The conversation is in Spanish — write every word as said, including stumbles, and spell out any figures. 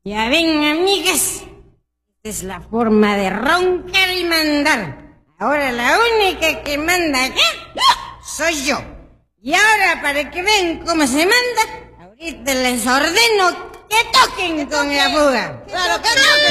Ya ven, amigas, esta es la forma de roncar y mandar. Ahora la única que manda acá soy yo. Y ahora, para que vean cómo se manda, ahorita les ordeno que toquen con la fuga. Claro que no.